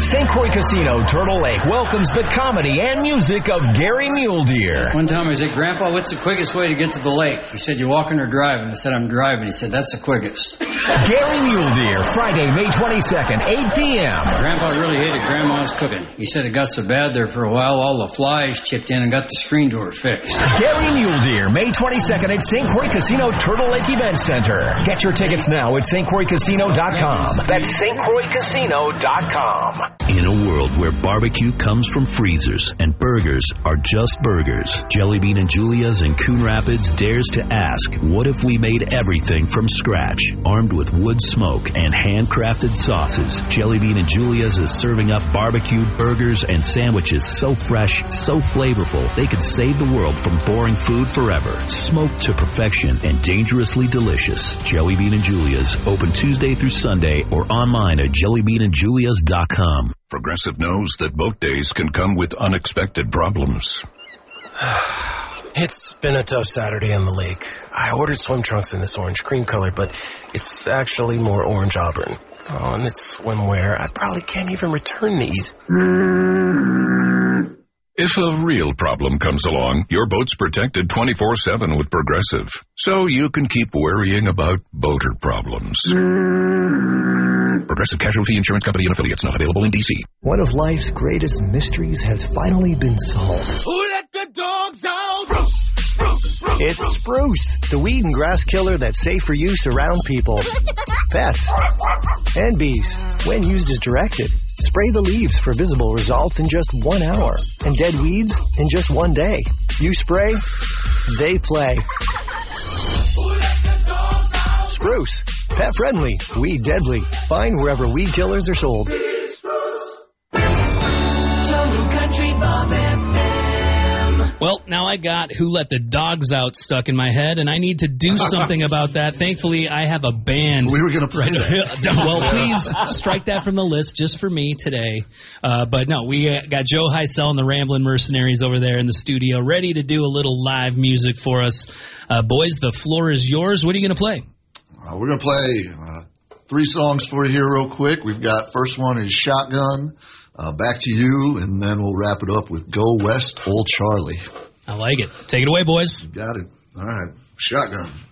St. Croix Casino, Turtle Lake welcomes the comedy and music of Gary Mule Deer. One time I said, Grandpa, what's the quickest way to get to the lake? He said, you walking or driving? I said, I'm driving. He said, that's the quickest. Gary Mule Deer, Friday, May 22nd, 8 p.m. Grandpa really hated Grandma's cooking. He said it got so bad there for a while, all the flies chipped in and got the screen door fixed. Gary Mule Deer, May 22nd at St. Croix Casino, Turtle Lake Event Center. Get your tickets now at stcroixcasino.com. That's stcroixcasino.com. In a world where barbecue comes from freezers and burgers are just burgers, Jelly Bean and Julia's in Coon Rapids dares to ask, what if we made everything from scratch? Armed with wood smoke and handcrafted sauces, Jelly Bean and Julia's is serving up barbecued burgers and sandwiches so fresh, so flavorful, they could save the world from boring food forever. Smoked to perfection and dangerously delicious. Jelly Bean and Julia's, open Tuesday through Sunday or online at jellybeanandjulias.com. Progressive knows that boat days can come with unexpected problems. It's been a tough Saturday on the lake. I ordered swim trunks in this orange cream color, but it's actually more orange auburn. Oh, and it's swimwear. I probably can't even return these. If a real problem comes along, your boat's protected 24/7 with Progressive, so you can keep worrying about boater problems. Progressive Casualty Insurance Company and Affiliates, not available in D.C. One of life's greatest mysteries has finally been solved. Who let the dogs out? It's Spruce, the weed and grass killer that's safe for use around people, pets, and bees. When used as directed, spray the leaves for visible results in just 1 hour, and dead weeds in just 1 day. You spray, they play. Spruce, pet friendly, weed deadly. Find wherever weed killers are sold. Total Country Bob FM. Well, now I got Who Let the Dogs Out stuck in my head, and I need to do something about that. Thankfully, I have a band. We were going to play that. Well, please strike that from the list just for me today. But no, we got Joe Heisel and the Ramblin' Mercenaries over there in the studio ready to do a little live music for us. Boys, the floor is yours. What are you going to play? We're going to play 3 songs for you here real quick. We've got, first one is Shotgun, Back to You, and then we'll wrap it up with Go West, Old Charlie. I like it. Take it away, boys. You got it. All right. Shotgun.